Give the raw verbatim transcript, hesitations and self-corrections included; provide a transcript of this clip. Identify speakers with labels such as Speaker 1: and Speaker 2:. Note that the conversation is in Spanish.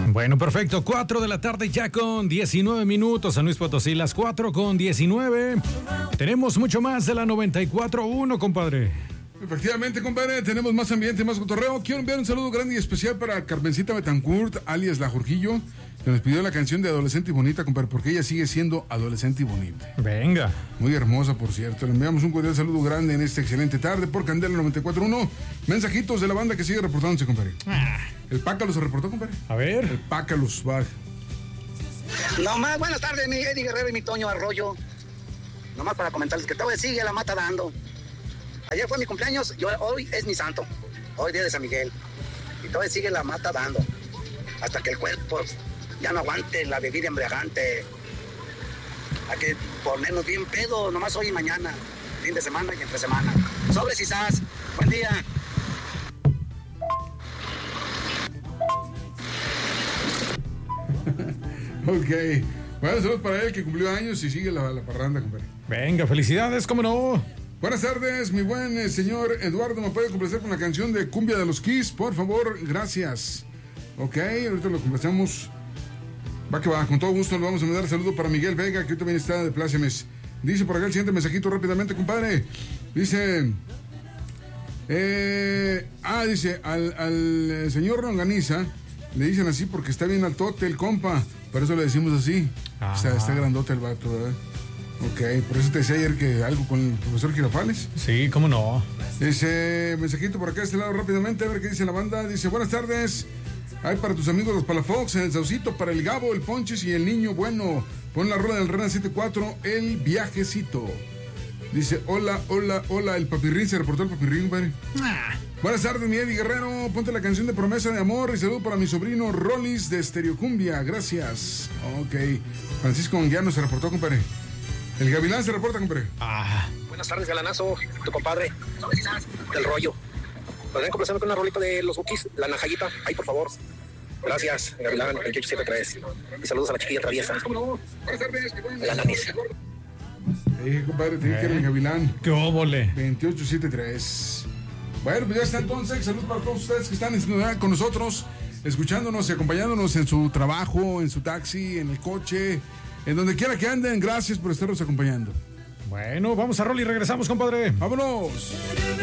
Speaker 1: Bueno, perfecto. cuatro de la tarde ya con diecinueve minutos. San Luis Potosí, las cuatro con diecinueve. Tenemos mucho más de la noventa y cuatro punto uno, compadre.
Speaker 2: Efectivamente, compadre, tenemos más ambiente, más cotorreo. Quiero enviar un saludo grande y especial para Carmencita Betancourt, alias La Jorgillo, que nos pidió la canción de Adolescente y Bonita, compadre, porque ella sigue siendo adolescente y bonita.
Speaker 1: Venga.
Speaker 2: Muy hermosa, por cierto. Le enviamos un cordial saludo grande en esta excelente tarde por Candela noventa y cuatro punto uno. Mensajitos de la banda que sigue reportándose, compadre.
Speaker 1: Ah.
Speaker 2: El Pácalo se reportó, compadre.
Speaker 1: A ver.
Speaker 2: El Pácalos va.
Speaker 3: Nomás, buenas tardes, mi Eddie Guerrero y mi Toño Arroyo. Nomás para comentarles que todavía sigue la mata dando. Ayer fue mi cumpleaños y hoy es mi santo. Hoy día de San Miguel. Y todavía sigue la mata dando. Hasta que el cuerpo ya no aguante la bebida embriagante. Hay que ponernos bien pedo, nomás hoy y mañana. Fin de semana y entre semana. Sobres quizás. Buen día.
Speaker 2: Ok. Bueno, saludos para él que cumplió años y sigue la, la parranda, compadre.
Speaker 1: Venga, felicidades, cómo no.
Speaker 2: Buenas tardes, mi buen eh, señor Eduardo. ¿Me puede complacer con la canción de Cumbia de los Kiss? Por favor, gracias. Ok, ahorita lo complacemos. Va que va, con todo gusto le vamos a mandar saludo para Miguel Vega, que hoy también está de plácemes. Dice por acá el siguiente mensajito rápidamente, compadre. Dice... Eh, ah, dice, al, al eh, señor Longaniza le dicen así porque está bien altote el compa. Por eso le decimos así.
Speaker 1: Ah.
Speaker 2: Está, está grandote el vato, ¿verdad? Ok, por eso te decía ayer que algo con el profesor Girafales.
Speaker 1: Sí, cómo no.
Speaker 2: Dice, mensajito por acá de este lado rápidamente, a ver qué dice la banda. Dice, buenas tardes. Hay para tus amigos los Palafox, en el Saucito, para el Gabo, el Ponches y el Niño Bueno. Pon la rola del Rena setenta y cuatro, el viajecito. Dice, hola, hola, hola, el Papirrín, se reportó el Papirrín, padre.
Speaker 1: Ah.
Speaker 2: Buenas tardes, mi Eddie Guerrero. Ponte la canción de Promesa de Amor y saludo para mi sobrino Rolis de Estereocumbia. Gracias. Ok. Francisco Anguiano se reportó, compadre. El Gavilán se reporta, compadre.
Speaker 1: Ah.
Speaker 4: Buenas tardes, galanazo, tu compadre, del rollo. ¿Podrían complacerme con una rolita de los Bukis? La Najayita, ahí por favor. Gracias, Gavilán, veintiocho setenta y tres. Y saludos a la chiquilla traviesa. La Nanisa.
Speaker 2: Eh, compadre, te dije que era el Gavilán.
Speaker 1: ¡Qué óvole!
Speaker 2: veintiocho setenta y tres. Bueno, pues ya está entonces. Saludos para todos ustedes que están en, con nosotros, escuchándonos y acompañándonos en su trabajo, en su taxi, en el coche, en donde quiera que anden. Gracias por estarnos acompañando.
Speaker 1: Bueno, vamos a rol y regresamos, compadre.
Speaker 2: ¡Vámonos!